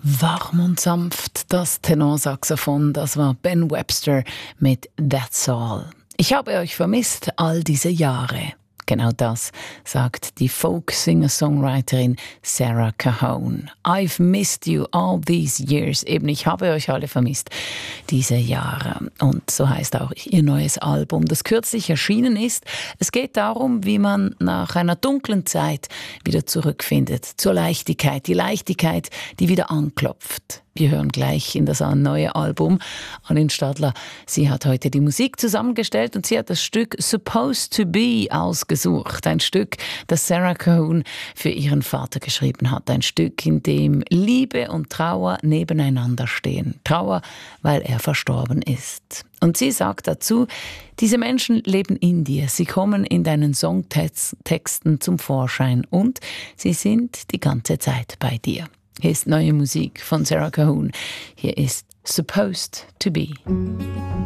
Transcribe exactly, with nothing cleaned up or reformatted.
Warm und sanft, das Tenorsaxophon, das war Ben Webster mit That's All. Ich habe euch vermisst all diese Jahre. Genau das sagt die Folk-Singer-Songwriterin Sarah Cajon. I've missed you all these years. Eben, ich habe euch alle vermisst, diese Jahre. Und so heißt auch ihr neues Album, das kürzlich erschienen ist. Es geht darum, wie man nach einer dunklen Zeit wieder zurückfindet zur Leichtigkeit. Die Leichtigkeit, die wieder anklopft. Wir hören gleich in das neue Album. Aline Stadler, sie hat heute die Musik zusammengestellt und sie hat das Stück Supposed to Be ausgesucht. Ein Stück, das Sarah Cajon für ihren Vater geschrieben hat. Ein Stück, in dem Liebe und Trauer nebeneinander stehen. Trauer, weil er verstorben ist. Und sie sagt dazu, diese Menschen leben in dir. Sie kommen in deinen Songtexten zum Vorschein und sie sind die ganze Zeit bei dir. Hier ist neue Musik von Sarah Cajon. Hier ist Supposed to Be.